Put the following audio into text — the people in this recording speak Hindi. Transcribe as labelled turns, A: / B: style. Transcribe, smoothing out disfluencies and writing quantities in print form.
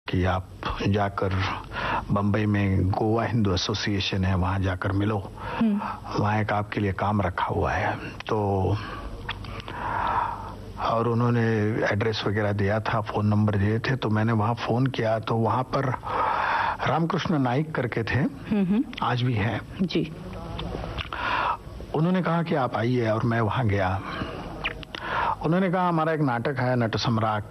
A: कि आप जाकर बम्बई में गोवा हिंदू एसोसिएशन है, वहाँ जाकर मिलो, वहाँ एक आपके लिए काम रखा हुआ है। तो और उन्होंने एड्रेस वगैरह दिया था, फोन नंबर दिए थे, तो मैंने वहाँ फोन किया तो वहाँ पर रामकृष्ण नाइक करके थे, आज भी हैं
B: जी।
A: उन्होंने कहा कि आप आइए, और मैं वहाँ गया। उन्होंने कहा हमारा एक नाटक है नट सम्राट,